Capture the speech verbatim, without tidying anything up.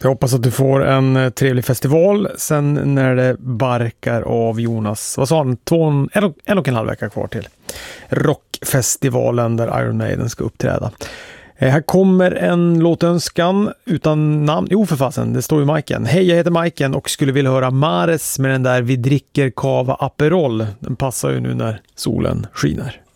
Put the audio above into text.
Jag hoppas att du får en trevlig festival sen när det barkar av, Jonas. Vad sa han? Två, en, och, en och en halv vecka kvar till rockfestivalen där Iron Maiden ska uppträda. Eh, här kommer en låtönskan utan namn. Jo, för fasen, det står ju Majken. Hej, jag heter Majken och skulle vilja höra Mares med den där Vi dricker kava Aperol. Den passar ju nu när solen skiner.